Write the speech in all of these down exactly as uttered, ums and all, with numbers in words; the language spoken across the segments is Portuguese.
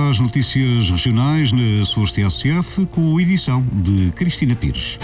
às notícias regionais na Açores T S F, com a edição de Cristina Pires.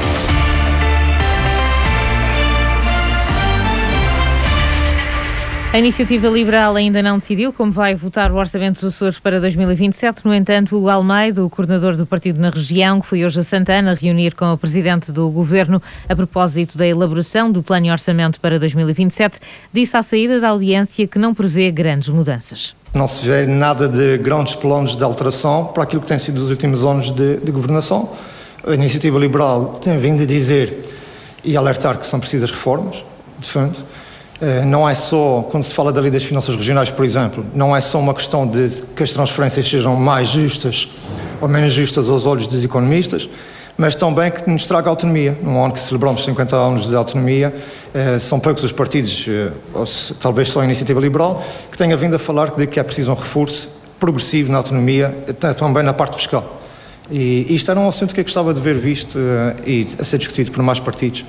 A Iniciativa Liberal ainda não decidiu como vai votar o Orçamento dos Açores para dois mil e vinte e sete. No entanto, o Almeida, o coordenador do partido na região, que foi hoje a Santana reunir com o presidente do governo a propósito da elaboração do plano de orçamento para dois mil e vinte e sete, disse à saída da audiência que não prevê grandes mudanças. Não se vê nada de grandes planos de alteração para aquilo que tem sido os últimos anos de, de governação. A Iniciativa Liberal tem vindo a dizer e alertar que são precisas reformas, de fundo. Não é só, quando se fala da lei das finanças regionais, por exemplo, não é só uma questão de que as transferências sejam mais justas ou menos justas aos olhos dos economistas, mas também que nos traga autonomia. Num ano que celebramos cinquenta anos de autonomia, são poucos os partidos, ou talvez só a Iniciativa Liberal, que tenha vindo a falar de que é preciso um reforço progressivo na autonomia, também na parte fiscal. E isto era um assunto que eu gostava de ver visto e a ser discutido por mais partidos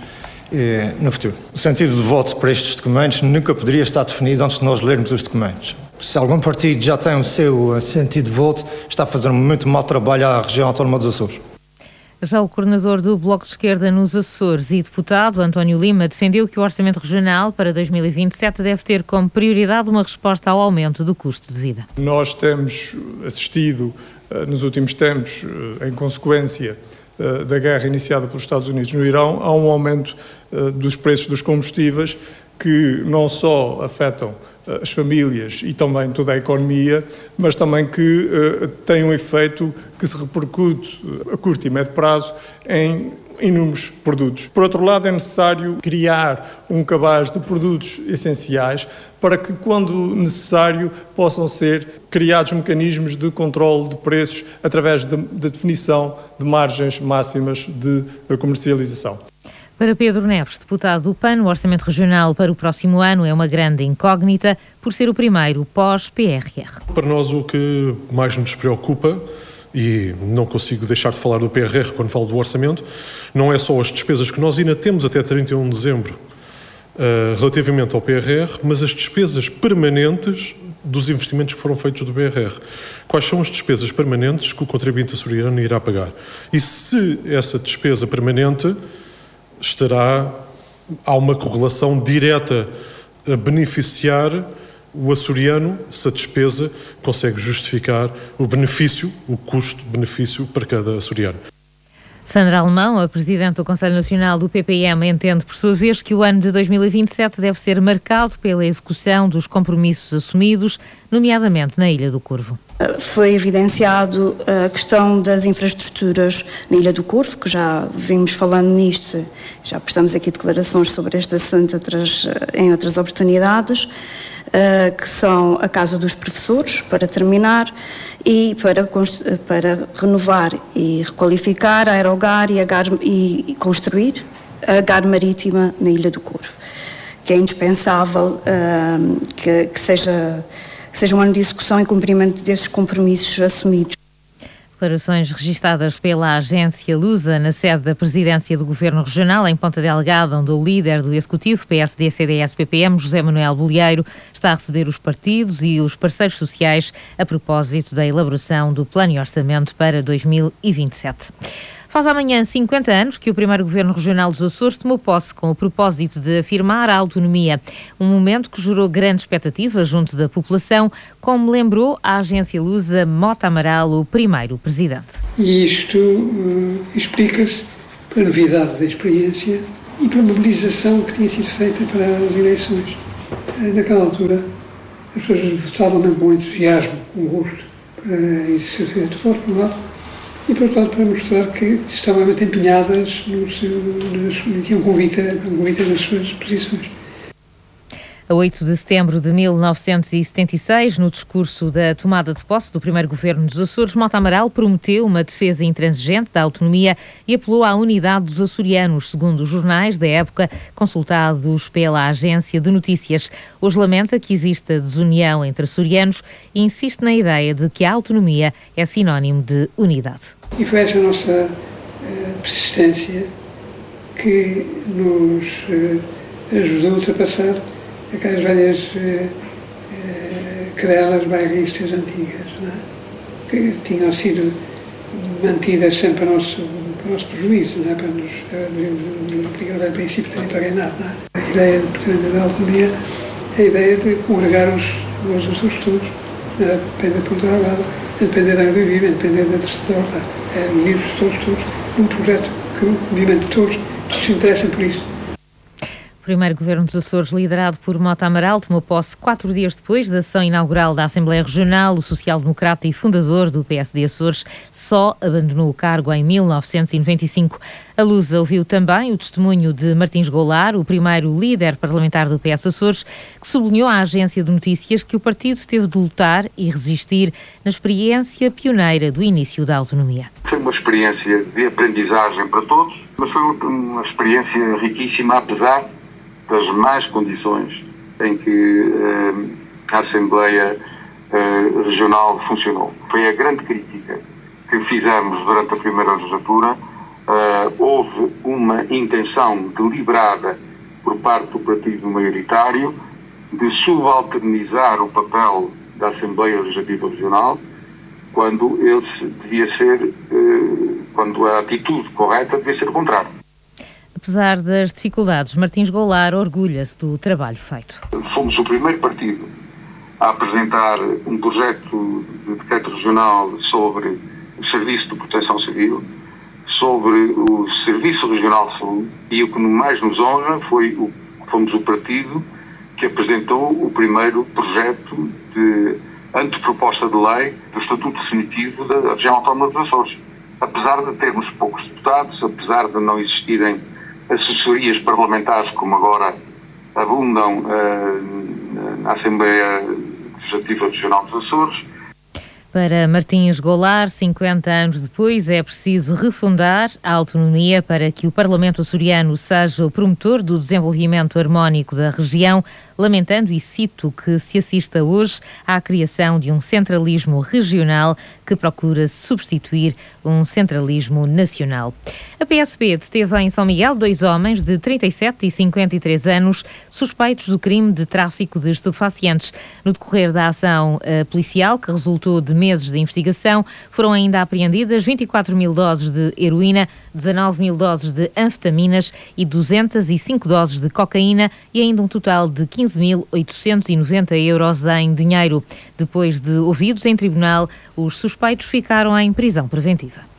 no futuro. O sentido de voto para estes documentos nunca poderia estar definido antes de nós lermos os documentos. Se algum partido já tem o seu sentido de voto, está a fazer muito mau trabalho à região autónoma dos Açores. Já o coordenador do Bloco de Esquerda nos Açores e deputado, António Lima, defendeu que o Orçamento Regional para dois mil e vinte e sete deve ter como prioridade uma resposta ao aumento do custo de vida. Nós temos assistido nos últimos tempos, em consequência da guerra iniciada pelos Estados Unidos no Irão, há um aumento dos preços dos combustíveis que não só afetam as famílias e também toda a economia, mas também que uh, tem um efeito que se repercute a curto e médio prazo em inúmeros produtos. Por outro lado, é necessário criar um cabaz de produtos essenciais para que, quando necessário, possam ser criados mecanismos de controle de preços através da de, de definição de margens máximas de comercialização. Para Pedro Neves, deputado do P A N, o Orçamento Regional para o próximo ano é uma grande incógnita por ser o primeiro pós-P R R. Para nós o que mais nos preocupa, e não consigo deixar de falar do P R R quando falo do orçamento, não é só as despesas que nós ainda temos até trinta e um de dezembro uh, relativamente ao P R R, mas as despesas permanentes dos investimentos que foram feitos do P R R. Quais são as despesas permanentes que o contribuinte açoriano irá pagar? E se essa despesa permanente estará, há uma correlação direta a beneficiar o açoriano, se a despesa consegue justificar o benefício, o custo-benefício para cada açoriano. Sandra Alemão, a Presidente do Conselho Nacional do P P M, entende, por sua vez, que o ano de dois mil e vinte e sete deve ser marcado pela execução dos compromissos assumidos, nomeadamente na Ilha do Corvo. Foi evidenciado a questão das infraestruturas na Ilha do Corvo, que já vimos falando nisto, já prestamos aqui declarações sobre este assunto outras, em outras oportunidades, que são a Casa dos Professores, para terminar, e para, para renovar e requalificar a Aerogar e, a Gar, e construir a Gar Marítima na Ilha do Corvo, que é indispensável uh, que, que, seja, que seja um ano de execução e cumprimento desses compromissos assumidos. Declarações registadas pela agência Lusa na sede da Presidência do Governo Regional em Ponta Delgada, onde o líder do Executivo, P S D, C D S, P P M, José Manuel Bolieiro, está a receber os partidos e os parceiros sociais a propósito da elaboração do Plano de Orçamento para dois mil e vinte e sete. Faz amanhã cinquenta anos que o primeiro Governo Regional dos Açores tomou posse com o propósito de afirmar a autonomia, um momento que gerou grande expectativa junto da população, como lembrou a agência Lusa Mota Amaral, o primeiro presidente. E isto uh, explica-se pela novidade da experiência e pela mobilização que tinha sido feita para as eleições. Naquela altura, as pessoas votavam mesmo com entusiasmo, com gosto, para isso ser de forma e, portanto, para mostrar que estavam muito empenhadas no seu, no, tinham convite, convite nas suas posições. A oito de setembro de mil novecentos e setenta e seis, no discurso da tomada de posse do primeiro governo dos Açores, Mota Amaral prometeu uma defesa intransigente da autonomia e apelou à unidade dos açorianos, segundo os jornais da época consultados pela agência de notícias. Hoje lamenta que exista desunião entre açorianos e insiste na ideia de que a autonomia é sinónimo de unidade. E foi essa a nossa uh, persistência que nos uh, ajudou a ultrapassar aquelas velhas uh, uh, querelas bairristas antigas, não é? que tinham sido mantidas sempre para o nosso, para o nosso prejuízo, não é? Para nos não aplicar o princípio de não pagar nada. Não é? A ideia do da autonomia é a ideia de congregar os, os, os estudos, depende da ponta da água, depende da água do vivimento, depende da terceira horta. É unir todos, todos, num projeto que, obviamente, todos, todos se interessam por isso. O primeiro governo dos Açores, liderado por Mota Amaral, tomou posse quatro dias depois da sessão inaugural da Assembleia Regional. O social-democrata e fundador do P S D Açores só abandonou o cargo em mil novecentos e noventa e cinco. A Lusa ouviu também o testemunho de Martins Goulart, o primeiro líder parlamentar do P S Açores, que sublinhou à agência de notícias que o partido teve de lutar e resistir na experiência pioneira do início da autonomia. Foi uma experiência de aprendizagem para todos, mas foi uma experiência riquíssima, apesar das más condições em que uh, a Assembleia uh, Regional funcionou. Foi a grande crítica que fizemos durante a primeira legislatura. Uh, houve uma intenção deliberada por parte do partido maioritário de subalternizar o papel da Assembleia Legislativa Regional quando ele devia ser, uh, quando a atitude correta devia ser o contrário. Apesar das dificuldades, Martins Goulart orgulha-se do trabalho feito. Fomos o primeiro partido a apresentar um projeto de decreto regional sobre o Serviço de Proteção Civil, sobre o Serviço Regional de Saúde, e o que mais nos honra foi o fomos o partido que apresentou o primeiro projeto de anteproposta de lei do Estatuto Definitivo da Região Autónoma dos Açores. Apesar de termos poucos deputados, apesar de não existirem assessorias parlamentares como agora abundam uh, na Assembleia Legislativa Regional dos Açores. Para Martins Goulart, cinquenta anos depois, é preciso refundar a autonomia para que o Parlamento açoriano seja o promotor do desenvolvimento harmónico da região, lamentando, e cito, que se assista hoje à criação de um centralismo regional que procura substituir um centralismo nacional. A P S P deteve em São Miguel dois homens de trinta e sete e cinquenta e três anos suspeitos do crime de tráfico de estupefacientes. No decorrer da ação uh, policial, que resultou de meses de investigação, foram ainda apreendidas vinte e quatro mil doses de heroína, dezanove mil doses de anfetaminas e duzentas e cinco doses de cocaína e ainda um total de quinze mil oitocentos e noventa euros em dinheiro. Depois de ouvidos em tribunal, os suspeitos ficaram em prisão preventiva.